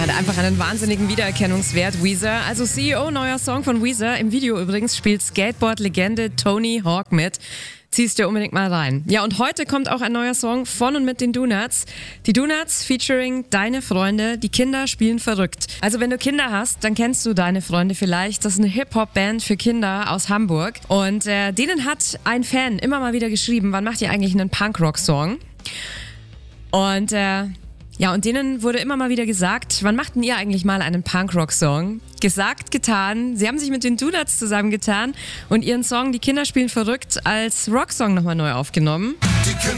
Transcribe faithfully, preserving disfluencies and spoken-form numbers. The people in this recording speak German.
Hat einfach einen wahnsinnigen Wiedererkennungswert, Weezer. Also C E O, neuer Song von Weezer. Im Video übrigens spielt Skateboard-Legende Tony Hawk mit. Ziehst dir unbedingt mal rein. Ja, und heute kommt auch ein neuer Song von und mit den Donuts. Die Donuts featuring Deine Freunde. Die Kinder spielen verrückt. Also wenn du Kinder hast, dann kennst du Deine Freunde vielleicht. Das ist eine Hip-Hop-Band für Kinder aus Hamburg. Und äh, denen hat ein Fan immer mal wieder geschrieben, wann macht ihr eigentlich einen Punkrock-Song? Und äh, ja, und denen wurde immer mal wieder gesagt, wann macht denn ihr eigentlich mal einen Punkrock-Song? Gesagt, getan. Sie haben sich mit den Donuts zusammengetan und ihren Song Die Kinder spielen verrückt als Rocksong nochmal neu aufgenommen.